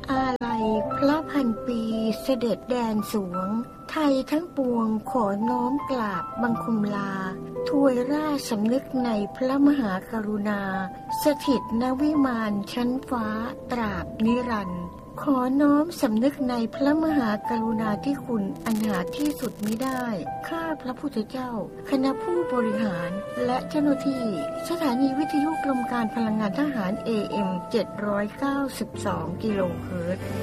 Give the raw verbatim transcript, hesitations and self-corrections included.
อาลัยพระพันปีเสด็จแดนสวงไทยทั้งปวงขอน้อมกราบบังคมลาถวยราชสำนึกในพระมหากรุณาสถิตณวิมานชั้นฟ้าตราบนิรันดร์ขอน้อมสำนึกในพระมหากรุณาธิคุณอันหาที่สุดมิได้ข้าพระพุทธเจ้าคณะผู้บริหารและเจ้าหน้าที่สถานีวิทยุกรมการพลังงานทหาร เอ เอ็ม เจ็ดร้อยเก้าสิบสอง กิโลเฮิรตซ์